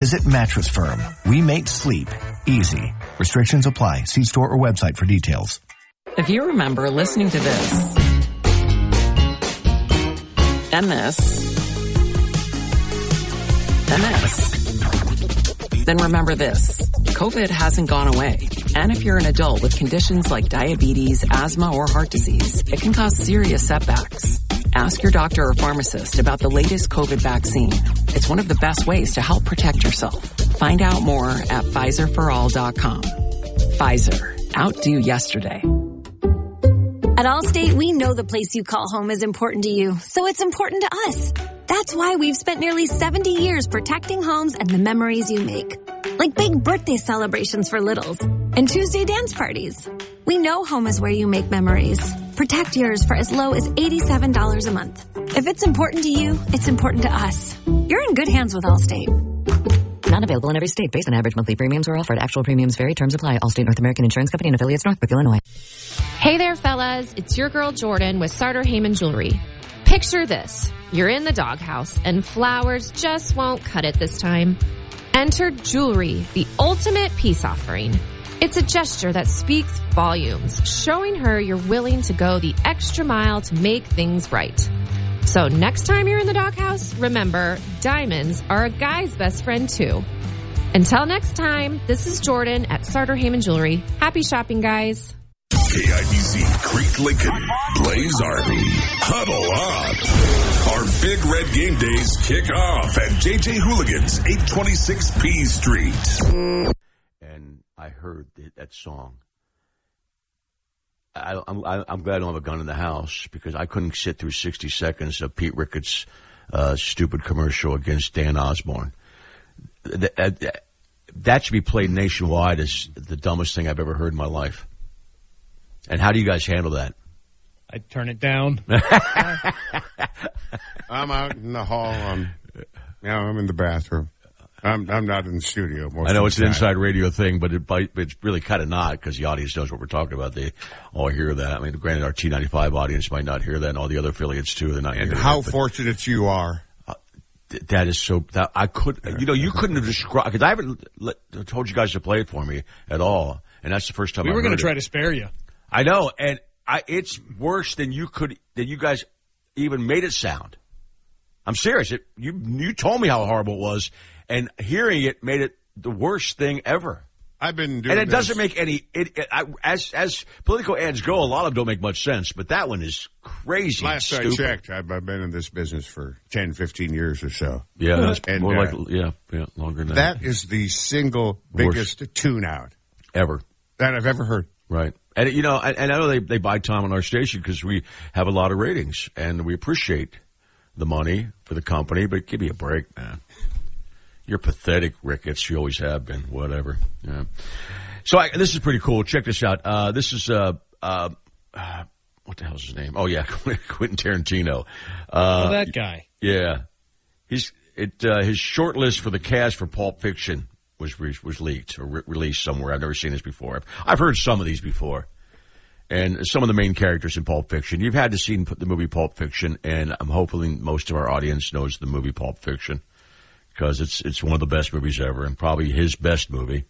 Visit Mattress Firm. We make sleep easy. Restrictions apply. See store or website for details. If you remember listening to this and this and this, then remember this. COVID hasn't gone away. And if you're an adult with conditions like diabetes, asthma, or heart disease, it can cause serious setbacks. Ask your doctor or pharmacist about the latest COVID vaccine. It's one of the best ways to help protect yourself. Find out more at PfizerForAll.com. Pfizer. Outdo yesterday. At Allstate, we know the place you call home is important to you, so it's important to us. That's why we've spent nearly 70 years protecting homes and the memories you make. Like big birthday celebrations for littles and Tuesday dance parties. We know home is where you make memories. Protect yours for as low as $87 a month. If it's important to you, it's important to us. You're in good hands with Allstate. Not available in every state. Based on average monthly premiums or offered. Actual premiums vary. Terms apply. Allstate North American Insurance Company and affiliates, Northbrook, Illinois. Hey there, fellas. It's your girl Jordan with Sartor Heyman Jewelry. Picture this. You're in the doghouse and flowers just won't cut it this time. Enter jewelry, the ultimate peace offering. It's a gesture that speaks volumes, showing her you're willing to go the extra mile to make things right. So next time you're in the doghouse, remember, diamonds are a guy's best friend too. Until next time, this is Jordan at Sartor Heyman Jewelry. Happy shopping, guys. KIBZ, Creek Lincoln, Blaze Army, huddle up. Our Big Red Game Days kick off at JJ Hooligans, 826 P Street. And I heard that song. I'm glad I don't have a gun in the house because I couldn't sit through 60 seconds of Pete Ricketts' stupid commercial against Dan Osborne. That should be played nationwide as the dumbest thing I've ever heard in my life. And how do you guys handle that? I turn it down. I'm out in the hall. I'm in the bathroom. I'm not in the studio. I know it's an inside radio thing, but it's really kind of not because the audience knows what we're talking about. They all hear that. I mean, granted, our T95 audience might not hear that, and all the other affiliates too. They're not. And how fortunate you are. That is so. That I could, you couldn't have described because I haven't told you guys to play it for me at all, and that's the first time we were going to try to spare you. I know, and it's worse than you guys even made it sound. I'm serious. You told me how horrible it was, and hearing it made it the worst thing ever. I've been doing and it doesn't make any. As political ads go, a lot of them don't make much sense, but that one is crazy. Last I checked, I've been in this business for 10, 15 years or so. Yeah, that's more like longer than that. That is the single biggest tune-out ever that I've ever heard. Right. And, I know they buy time on our station because we have a lot of ratings, and we appreciate the money for the company, but give me a break, man. You're pathetic, Ricketts. You always have been. Whatever. Yeah. So this is pretty cool. Check this out. This is, what the hell's his name? Oh, yeah, Quentin Tarantino. That guy. Yeah. His short list for the cast for Pulp Fiction was leaked or released somewhere. I've never seen this before. I've heard some of these before. And some of the main characters in Pulp Fiction. You've had to see the movie Pulp Fiction, and I'm hoping most of our audience knows the movie Pulp Fiction because it's one of the best movies ever and probably his best movie.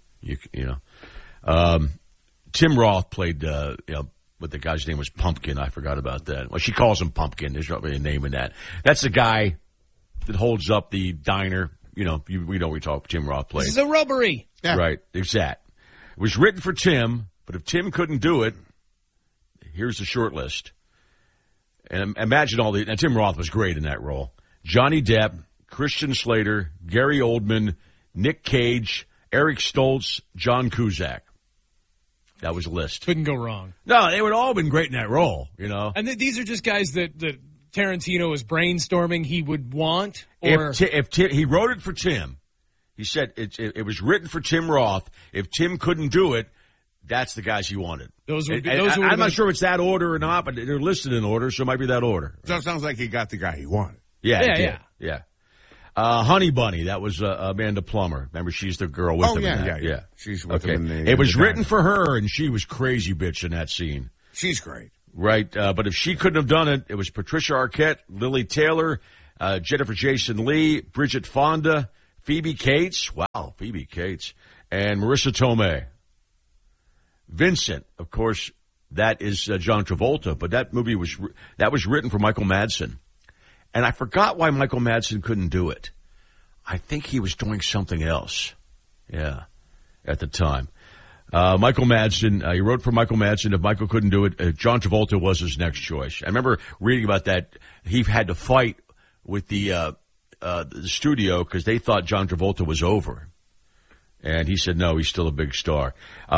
Tim Roth played, but the guy's name was Pumpkin. I forgot about that. Well, she calls him Pumpkin. There's not really a name in that. That's the guy that holds up the diner. We know we talk. Tim Roth played. This is a rubbery. Yeah. Right. There's that. It was written for Tim, but if Tim couldn't do it, here's the short list. And imagine now Tim Roth was great in that role. Johnny Depp, Christian Slater, Gary Oldman, Nick Cage, Eric Stoltz, John Cusack. That was a list. Couldn't go wrong. No, they would all have been great in that role, And these are just guys that Tarantino is brainstorming he would want? Or if he wrote it for Tim, he said it was written for Tim Roth. If Tim couldn't do it, that's the guys he wanted. I'm not sure if it's that order or not, but they're listed in order, so it might be that order. So it sounds like he got the guy he wanted. Yeah. Honey Bunny, that was Amanda Plummer. Remember, she's the girl with him. Yeah. She's with him in the. It was written for her, and she was crazy bitch in that scene. She's great. Right, but if she couldn't have done it, it was Patricia Arquette, Lily Taylor, Jennifer Jason Leigh, Bridget Fonda, Phoebe Cates. Wow, Phoebe Cates. And Marissa Tomei. Vincent, of course, that is John Travolta, but that movie was written for Michael Madsen. And I forgot why Michael Madsen couldn't do it. I think he was doing something else. Yeah, at the time. Michael Madsen, he wrote for Michael Madsen. If Michael couldn't do it, John Travolta was his next choice. I remember reading about that. He had to fight with the studio because they thought John Travolta was over. And he said, no, he's still a big star.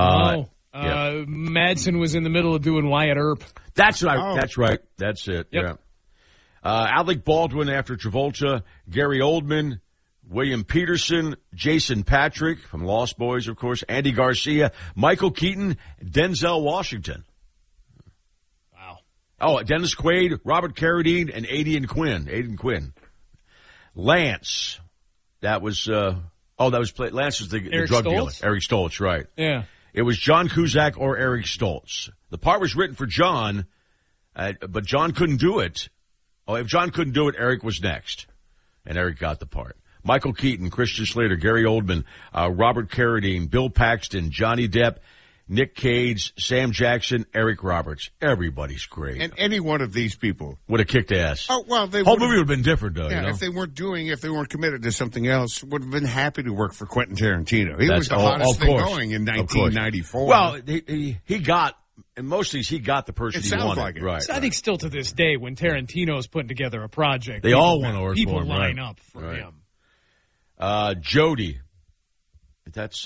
Madsen was in the middle of doing Wyatt Earp. That's right. That's right. That's it. Yep. Yeah. Alec Baldwin after Travolta, Gary Oldman, William Peterson, Jason Patrick from Lost Boys, of course, Andy Garcia, Michael Keaton, Denzel Washington. Wow. Oh, Dennis Quaid, Robert Carradine, and Aidan Quinn. Lance. That was, Lance was the drug dealer. Eric Stoltz, right. Yeah. It was John Cusack or Eric Stoltz. The part was written for John, but John couldn't do it. Oh, if John couldn't do it, Eric was next. And Eric got the part. Michael Keaton, Christian Slater, Gary Oldman, Robert Carradine, Bill Paxton, Johnny Depp, Nick Cage, Sam Jackson, Eric Roberts. Everybody's great. And any one of these people would have kicked ass. Oh, well, the whole movie would have been different, though. Yeah, you know? if they weren't committed to something else, would have been happy to work for Quentin Tarantino. He was the hottest thing going in 1994. Well, he got, in most of these, he got the person he wanted. It sounds like it. Right, so I think still to this day, when Tarantino's putting together a project, they all want to work for him. People line up for him. Jody. That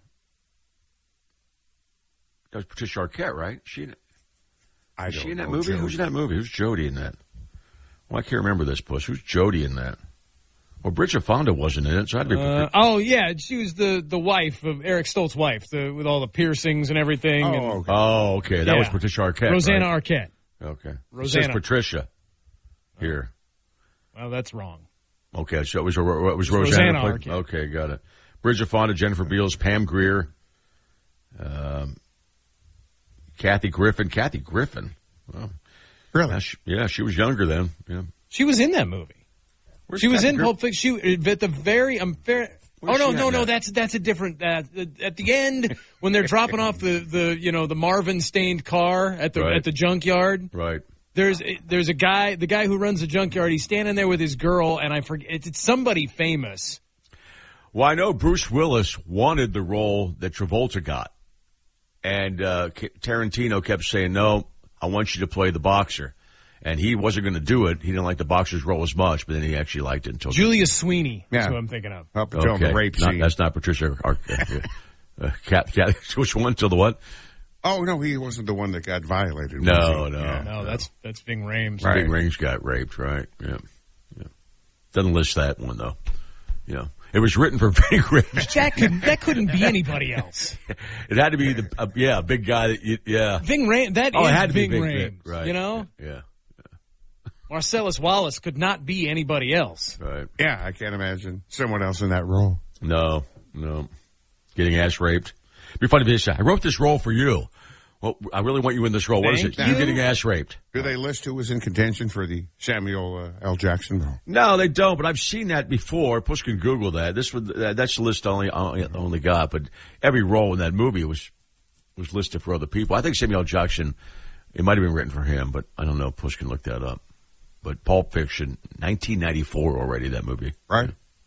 was Patricia Arquette, right? Is she in that movie? Jody. Who's in that movie? Who's Jody in that? Well, I can't remember this, Puss. Who's Jody in that? Well, Bridget Fonda wasn't in it, so I'd be... she was the wife of Eric Stoltz's wife, with all the piercings and everything. Okay. That was Patricia Arquette, Rosanna right? Arquette. Okay. Rosanna. It says Patricia here. Well, that's wrong. Okay, so it was Rosanna Arquette. Okay, got it. Bridget Fonda, Jennifer Beals, Pam Grier, Kathy Griffin. Well, really? She was younger then. Yeah. She was in that movie. She was in Pulp Fiction. She at the very no. That's a different. At the end, when they're dropping off the Marvin stained car at the junkyard. Right. There's a guy, the guy who runs the junkyard. He's standing there with his girl, and I forget. It's somebody famous. Well, I know Bruce Willis wanted the role that Travolta got, and Tarantino kept saying, "No, I want you to play the boxer." And he wasn't going to do it. He didn't like the boxer's role as much, but then he actually liked it. Julia Sweeney. That's what I'm thinking of. Up until the rape scene. That's not Patricia Arquette. Which one? Till the what? Oh, no, he wasn't the one that got violated. No. That's Ving Rhames. Right. Ving Rhames got raped, right? Yeah. Doesn't list that one, though. Yeah. It was written for Ving Rhames. That couldn't be anybody else. It had to be a big guy that Ving Rhames. That is Ving Rhames. Right. You know? Yeah. Marcellus Wallace could not be anybody else. Right. Yeah, I can't imagine someone else in that role. No. Getting ass raped. It'd be funny if they say, I wrote this role for you. Well, I really want you in this role. What is it? You getting ass raped. Do they list who was in contention for the Samuel L. Jackson role? No, they don't, but I've seen that before. Puss can Google that. That's the list I only got, but every role in that movie was listed for other people. I think Samuel L. Jackson, it might have been written for him, but I don't know. Puss can look that up. But Pulp Fiction, 1994 already, that movie. Right.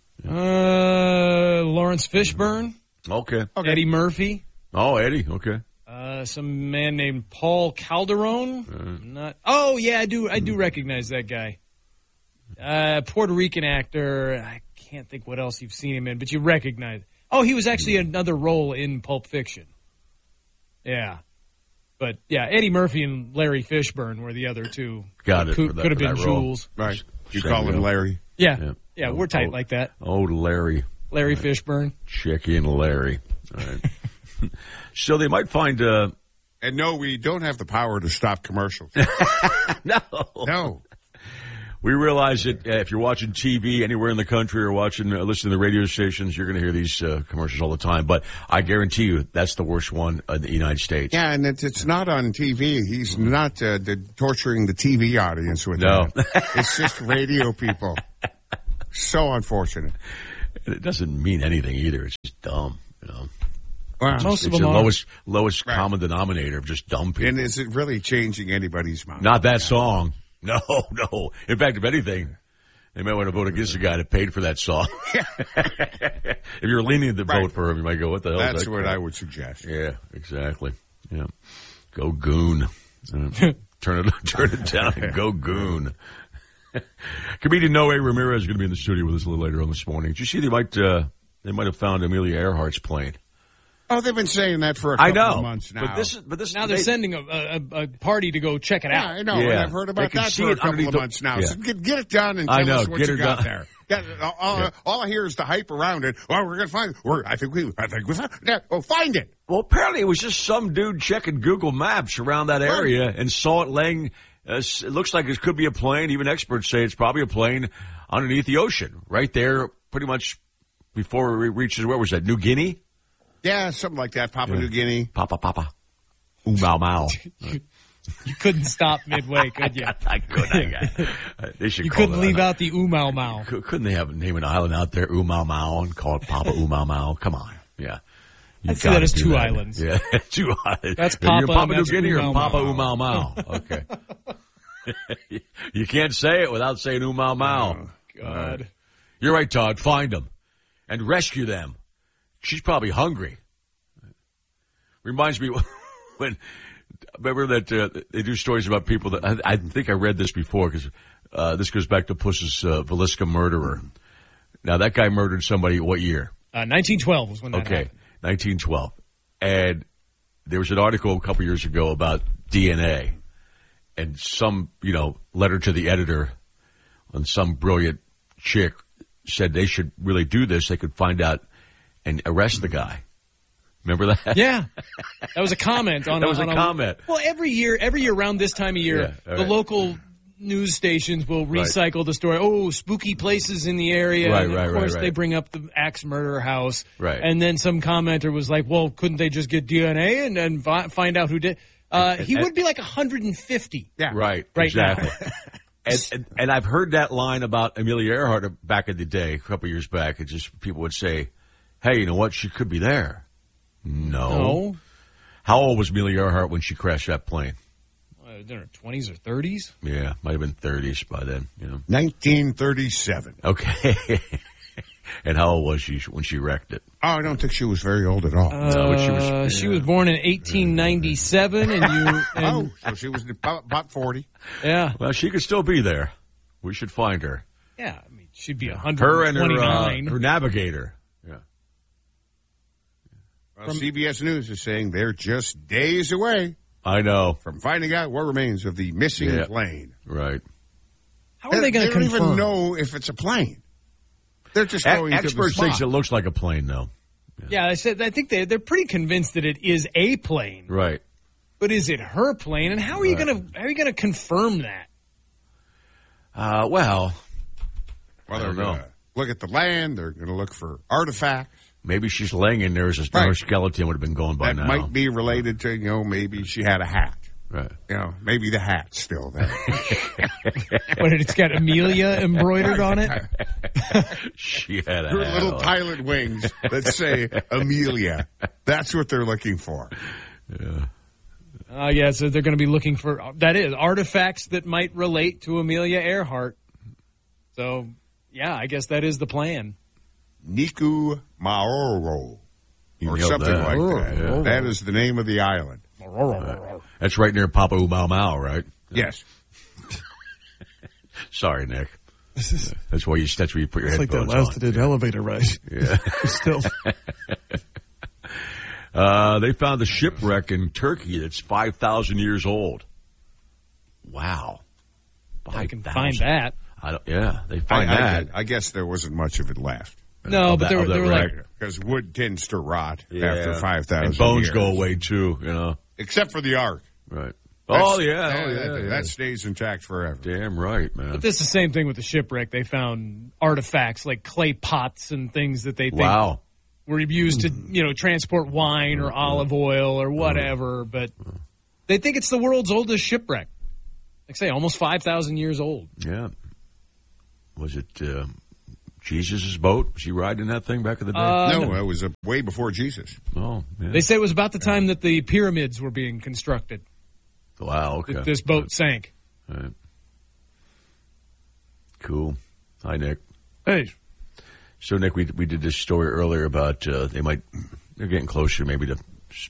Yeah. Lawrence Fishburne. Okay. Eddie Murphy. Oh, Eddie. Okay. Some man named Paul Calderon. I do recognize that guy. Puerto Rican actor. I can't think what else you've seen him in, but you recognize. Oh, he was actually another role in Pulp Fiction. Yeah. But, Eddie Murphy and Larry Fishburne were the other two. Got it. Could have been Jules. Right. You call him Larry? Yeah, we're tight like that. Oh, Larry. Larry Fishburne. Chicky and Larry. All right. So they might find... And no, we don't have the power to stop commercials. No. We realize that if you're watching TV anywhere in the country or listening to the radio stations, you're going to hear these commercials all the time. But I guarantee you that's the worst one in the United States. Yeah, and it's not on TV. He's not torturing the TV audience with that. It's just radio people. So unfortunate. It doesn't mean anything either. It's just dumb, you know. Well, most of it's them the are. lowest common denominator of just dumb people. And is it really changing anybody's mind? Not that song. No. In fact, if anything, they might want to vote against the guy that paid for that song. If you're leaning to vote for him, you might go, what the hell is that? That's what I would suggest. Yeah, exactly. Yeah. Go Goon. Turn it down and go Goon. Comedian Noe Ramirez is going to be in the studio with us a little later on this morning. Did you see they might have found Amelia Earhart's plane? Oh, they've been saying that for a couple of months now. But this now they're sending a party to go check it out. I know. Yeah. And I've heard about that for a couple of months now. Yeah. So get it done and tell us what you got there. All I hear is the hype around it. Well, we're going to find it. I think we found it. Oh, find it. Well, apparently it was just some dude checking Google Maps around that area and saw it laying. It looks like it could be a plane. Even experts say it's probably a plane underneath the ocean, right there, pretty much before it reaches, where was that, New Guinea? Yeah, something like that. Papua New Guinea. Papa. Mau Mau. You couldn't stop midway, could you? I could. They should. You couldn't leave out the Mau Mau. Couldn't they name an island out there, Mau Mau, and call it Papa Mau Mau? Come on. Yeah. I'd say that is two islands. Yeah, 2 islands. That's Papa. You're Papua New that's Guinea or Papa Mau. Mau. Okay. You can't say it without saying Mau Mau. Oh, God. You're right, Todd. Find them and rescue them. She's probably hungry. Reminds me when, remember that they do stories about people that, I think I read this before because this goes back to Puss's Villisca murderer. Now, that guy murdered somebody what year? 1912 was when that happened. 1912. And there was an article a couple years ago about DNA and some, letter to the editor on some brilliant chick said they should really do this. They could find out and arrest the guy. Remember that? Yeah. That was a comment on That was a comment. Well, every year around this time of year, the local news stations will recycle the story. Oh, spooky places in the area. Right, and of course, they bring up the axe murderer house. Right. And then some commenter was like, well, couldn't they just get DNA and then find out who did? He would be like 150. Yeah. Right exactly. And I've heard that line about Amelia Earhart back in the day, a couple years back. It just people would say, hey, you know what? She could be there. No. How old was Amelia Earhart when she crashed that plane? In her 20s or 30s? Yeah, might have been 30s by then. 1937. Okay. And how old was she when she wrecked it? Oh, I don't think she was very old at all. No, but she was born in 1897, so she was about 40. Yeah. Well, she could still be there. We should find her. Yeah, I mean, she'd be 129. Her and her navigator. Yeah. Well, CBS News is saying they're just days away. I know. From finding out what remains of the missing plane. Right. How are they going to confirm? They don't even know if it's a plane. They're just going to the spot. Experts think it looks like a plane, though. Yeah, I think they're pretty convinced that it is a plane. Right. But is it her plane? And how are you going to confirm that? Well, they're going to look at the land. They're going to look for artifacts. Maybe she's laying in there as her skeleton would have been gone by now. That might be related to, maybe she had a hat. Right. Maybe the hat's still there. But it's got Amelia embroidered on it? She had a Her hat little on. pilot wings that say Amelia. That's what they're looking for. Yeah. So they're going to be looking for, artifacts that might relate to Amelia Earhart. So, I guess that is the plan. Niku Maoro. Or something like that. Yeah. That is the name of the island. That's right near Papa Mau Mau, right? Yes. Sorry, Nick. That's where you put your headphones on. It's like that last elevator ride. Yeah. Still. They found a shipwreck in Turkey that's 5,000 years old. Wow. I can find that. They find that. I guess there wasn't much of it left. No, but they were like... Because wood tends to rot after 5,000 And bones years. go away, too, Except for the Ark. Right. That stays intact forever. Damn right, man. But this is the same thing with the shipwreck. They found artifacts like clay pots and things that they think were used to, transport wine or olive oil or whatever. But they think it's the world's oldest shipwreck. Like I say, almost 5,000 years old. Yeah. Was it Jesus' boat? Was he riding that thing back in the day? No, it was way before Jesus. Oh, yeah. They say it was about the time that the pyramids were being constructed. Wow, okay. This boat sank. All right. Cool. Hi, Nick. Hey. So, Nick, we did this story earlier about they're getting closer maybe to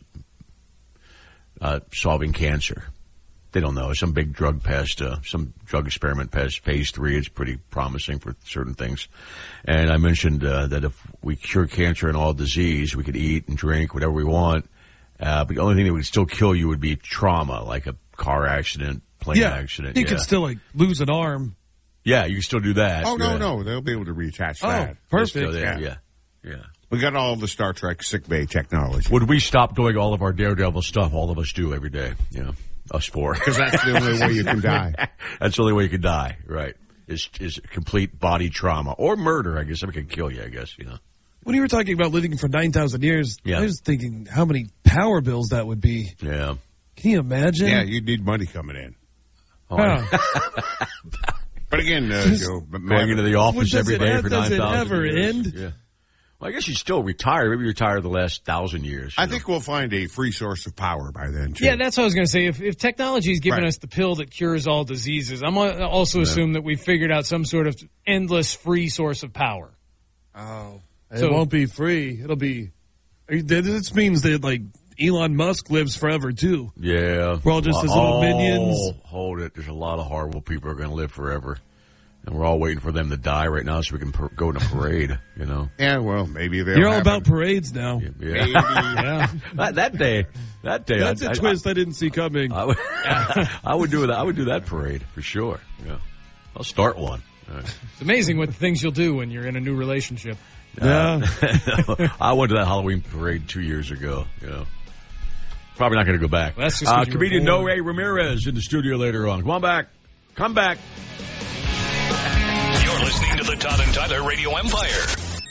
solving cancer. They don't know. Some big drug some drug experiment passed phase 3. It's pretty promising for certain things. And I mentioned that if we cure cancer and all disease, we could eat and drink whatever we want. But the only thing that would still kill you would be trauma, like a car accident, plane accident. You could still lose an arm. Yeah, you can still do that. Oh, no. They'll be able to reattach that. Perfect. Yeah. We got all the Star Trek sickbay technology. Would we stop doing all of our Daredevil stuff all of us do every day? Yeah. Us four. Because that's the only way you can die. That's the only way you can die, right, is complete body trauma. Or murder, I guess. Somebody can kill you, I guess, When you were talking about living for 9,000 years, yeah. I was thinking how many power bills that would be. Yeah. Can you imagine? Yeah, you'd need money coming in. Oh, But again, going into the office every day for 9,000 years. Does it ever end? Yeah. Well, I guess you still retire. Maybe you retire the last 1,000 years. I think we'll find a free source of power by then, too. Yeah, that's what I was going to say. If technology is giving us the pill that cures all diseases, I'm going to also assume that we figured out some sort of endless free source of power. Oh. It won't be free. It'll be... This means that, Elon Musk lives forever, too. Yeah. We're all just his little minions. Hold it. There's a lot of horrible people who are going to live forever. And we're all waiting for them to die right now so we can go in a parade, Yeah, well, maybe they'll You're all about parades now. Yeah. Maybe. Yeah. that day. That's a twist I didn't see coming. I would do that. I would do that parade for sure. Yeah. I'll start one. Right. It's amazing what things you'll do when you're in a new relationship. Yeah. I went to that Halloween parade 2 years ago, Probably not going to go back. Well, that's just comedian Noe Ramirez in the studio later on. Come back. You're listening to the Todd and Tyler Radio Empire.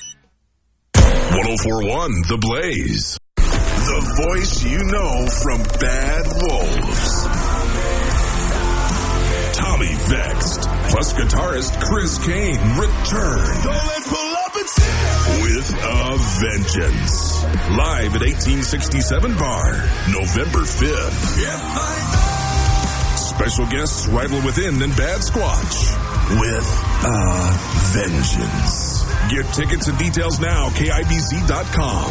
104.1 The Blaze. The voice you know from Bad Wolves. Tommy Vext, plus guitarist Chris Kane return. So let's pull up and sing with a vengeance. Live at 1867 Bar, November 5th. Special guests Rival Within and Bad Squatch with a vengeance. Get tickets and details now, KIBZ.com.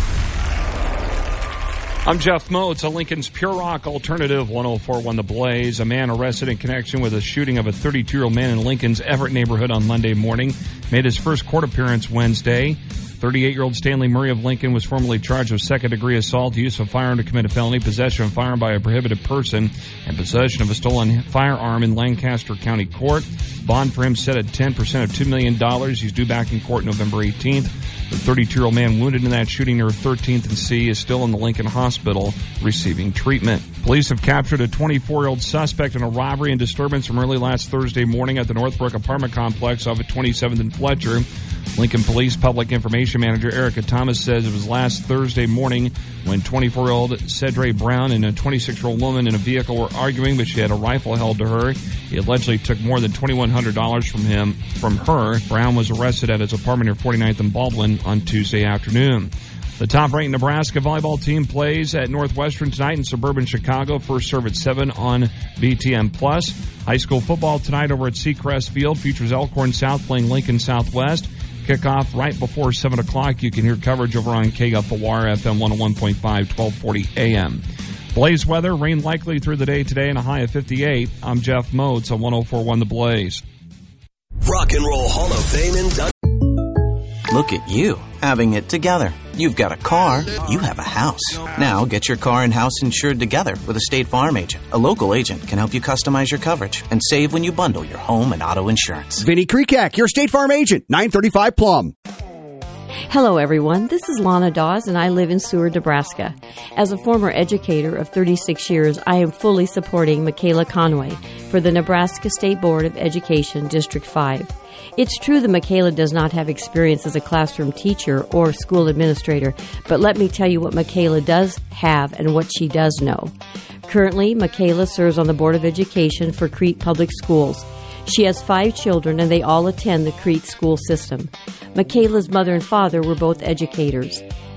I'm Jeff Moats, a Lincoln's Pure Rock Alternative, 104.1 The Blaze. A man arrested in connection with a shooting of a 32-year-old man in Lincoln's Everett neighborhood on Monday morning made his first court appearance Wednesday. 38-year-old Stanley Murray of Lincoln was formally charged with second-degree assault, use of a firearm to commit a felony, possession of a firearm by a prohibited person, and possession of a stolen firearm in Lancaster County Court. Bond for him set at 10% of $2 million. He's due back in court November 18th. The 32-year-old man wounded in that shooting near 13th and C is still in the Lincoln Hospital receiving treatment. Police have captured a 24-year-old suspect in a robbery and disturbance from early last Thursday morning at the Northbrook apartment complex off at 27th and Fletcher. Lincoln Police Public Information Manager Erica Thomas says it was last Thursday morning when 24-year-old Cedre Brown and a 26-year-old woman in a vehicle were arguing, but she had a rifle held to her. He allegedly took more than $2,100 from her. Brown was arrested at his apartment near 49th and Baldwin on Tuesday afternoon. The top-ranked Nebraska volleyball team plays at Northwestern tonight in suburban Chicago. First serve at 7 on BTN+. High school football tonight over at Seacrest Field features Elkhorn South playing Lincoln Southwest. Kickoff right before 7 o'clock. You can hear coverage over on KFOR FM 101.5, 1240 AM. Blaze weather, rain likely through the day today and a high of 58. I'm Jeff Moats on 104.1 The Blaze. Rock and Roll Hall of Fame inductee. Look at you, having it together. You've got a car, you have a house. Now get your car and house insured together with a State Farm agent. A local agent can help you customize your coverage and save when you bundle your home and auto insurance. Vinny Krikak, your State Farm agent, 935 Plum. Hello, everyone. This is Lana Dawes, and I live in Seward, Nebraska. As a former educator of 36 years, I am fully supporting Michaela Conway for the Nebraska State Board of Education, District 5. It's true that Michaela does not have experience as a classroom teacher or school administrator, but let me tell you what Michaela does have and what she does know. Currently, Michaela serves on the Board of Education for Crete Public Schools. She has 5 children, and they all attend the Creek school system. Michaela's mother and father were both educators.